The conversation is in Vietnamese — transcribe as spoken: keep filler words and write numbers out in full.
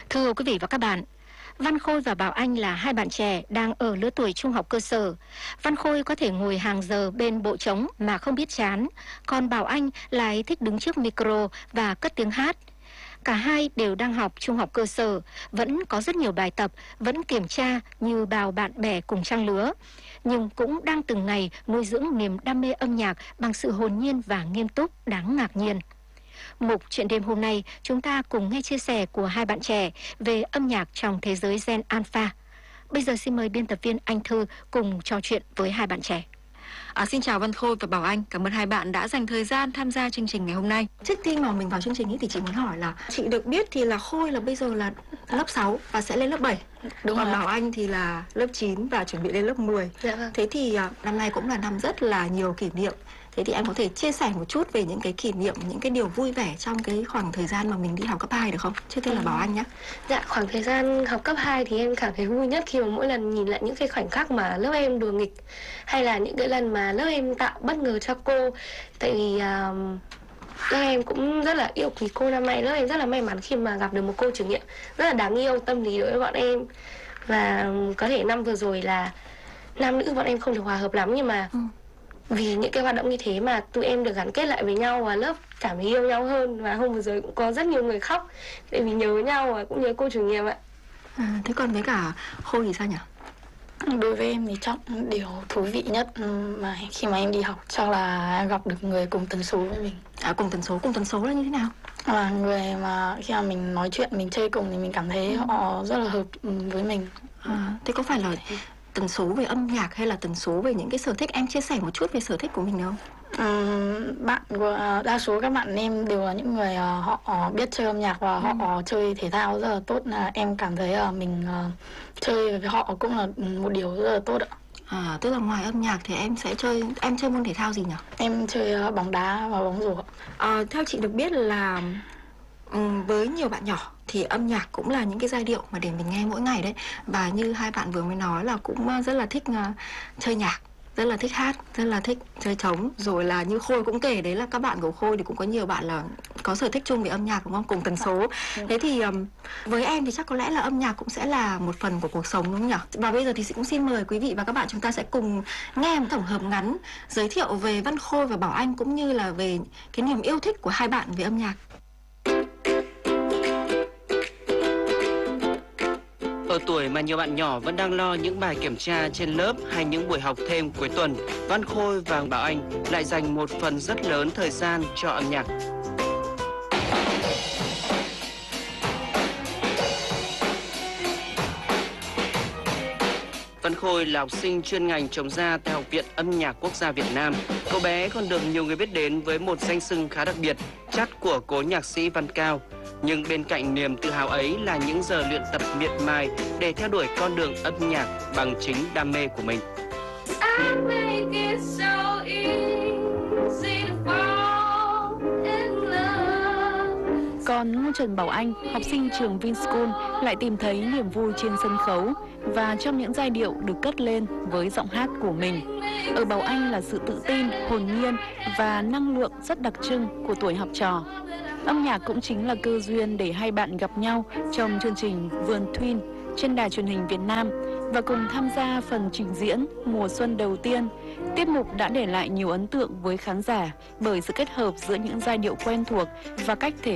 Thưa quý vị và các bạn, Văn Khôi và Bảo Anh là hai bạn trẻ đang ở lứa tuổi trung học cơ sở. Văn Khôi có thể ngồi hàng giờ bên bộ trống mà không biết chán, còn Bảo Anh lại thích đứng trước micro và cất tiếng hát. Cả hai đều đang học trung học cơ sở, vẫn có rất nhiều bài tập, vẫn kiểm tra như bao bạn bè cùng trang lứa, nhưng cũng đang từng ngày nuôi dưỡng niềm đam mê âm nhạc bằng sự hồn nhiên và nghiêm túc đáng ngạc nhiên. Mục Chuyện đêm hôm nay, chúng ta cùng nghe chia sẻ của hai bạn trẻ về âm nhạc trong thế giới Gen Alpha. Bây giờ xin mời biên tập viên Anh Thư cùng trò chuyện với hai bạn trẻ. À, xin chào Văn Khôi và Bảo Anh, cảm ơn hai bạn đã dành thời gian tham gia chương trình ngày hôm nay. Trước khi mà mình vào chương trình ấy thì chị muốn hỏi là chị được biết thì là Khôi là bây giờ là lớp sáu và sẽ lên lớp bảy. Đúng Còn rồi. Bảo Anh thì là lớp chín và chuẩn bị lên lớp mười. Dạ vâng. Thế thì à, năm nay cũng là năm rất là nhiều kỷ niệm. Thế thì em có thể chia sẻ một chút về những cái kỷ niệm, những cái điều vui vẻ trong cái khoảng thời gian mà mình đi học cấp hai được không? Trước tiên là Bảo Anh nhé. Dạ, khoảng thời gian học cấp hai thì em cảm thấy vui nhất khi mà mỗi lần nhìn lại những cái khoảnh khắc mà lớp em đùa nghịch, hay là những cái lần mà lớp em tạo bất ngờ cho cô. Tại vì uh, lớp em cũng rất là yêu quý cô. Năm nay lớp em rất là may mắn khi mà gặp được một cô chủ nhiệm rất là đáng yêu, tâm lý đối với bọn em. Và có thể năm vừa rồi là nam nữ bọn em không được hòa hợp lắm, nhưng mà ừ. vì những cái hoạt động như thế mà tụi em được gắn kết lại với nhau và lớp cảm thấy yêu nhau hơn. Và hôm vừa rồi cũng có rất nhiều người khóc tại vì nhớ nhau và cũng nhớ cô chủ nhiệm ạ. À, thế còn với cả Khôi thì sao nhỉ? Đối với em thì chắc điều thú vị nhất mà khi mà em đi học chắc là em gặp được người cùng tần số với mình. À, cùng tần số, cùng tần số là như thế nào? Là người mà khi mà mình nói chuyện, mình chơi cùng thì mình cảm thấy ừ. họ rất là hợp với mình. À, thế có phải là tần số về âm nhạc hay là tần số về những cái sở thích? Em chia sẻ một chút về sở thích của mình được không? Um, bạn của đa số các bạn em đều là những người uh, họ uh, biết chơi âm nhạc và ừ. họ uh, chơi thể thao rất là tốt. Là em cảm thấy uh, mình uh, chơi với họ cũng là một điều rất là tốt ạ. À, tức là ngoài âm nhạc thì em sẽ chơi, em chơi môn thể thao gì nhỉ? Em chơi uh, bóng đá và bóng rổ. À, theo chị được biết là um, với nhiều bạn nhỏ thì âm nhạc cũng là những cái giai điệu mà để mình nghe mỗi ngày đấy. Và như hai bạn vừa mới nói là cũng rất là thích uh, chơi nhạc, rất là thích hát, rất là thích chơi trống. Rồi là như Khôi cũng kể đấy là các bạn của Khôi thì cũng có nhiều bạn là có sở thích chung về âm nhạc đúng không? Cùng tần số. Thế thì um, với em thì chắc có lẽ là âm nhạc cũng sẽ là một phần của cuộc sống đúng không nhỉ? Và bây giờ thì cũng xin mời quý vị và các bạn chúng ta sẽ cùng nghe một tổng hợp ngắn giới thiệu về Văn Khôi và Bảo Anh cũng như là về cái niềm yêu thích của hai bạn về âm nhạc. Ở tuổi mà nhiều bạn nhỏ vẫn đang lo những bài kiểm tra trên lớp hay những buổi học thêm cuối tuần, Văn Khôi và Bảo Anh lại dành một phần rất lớn thời gian cho âm nhạc. Văn Khôi là học sinh chuyên ngành trồng da tại Học viện Âm nhạc Quốc gia Việt Nam. Cậu bé còn được nhiều người biết đến với một danh xưng khá đặc biệt, chắt của cố nhạc sĩ Văn Cao. Nhưng bên cạnh niềm tự hào ấy là những giờ luyện tập miệt mài để theo đuổi con đường âm nhạc bằng chính đam mê của mình. Còn Trần Bảo Anh, học sinh trường Vinschool, lại tìm thấy niềm vui trên sân khấu và trong những giai điệu được cất lên với giọng hát của mình. Ở Bảo Anh là sự tự tin, hồn nhiên và năng lượng rất đặc trưng của tuổi học trò. Âm nhạc cũng chính là cơ duyên để hai bạn gặp nhau trong chương trình Vườn Twin trên đài truyền hình Việt Nam và cùng tham gia phần trình diễn mùa xuân đầu tiên. Tiết mục đã để lại nhiều ấn tượng với khán giả bởi sự kết hợp giữa những giai điệu quen thuộc và cách thể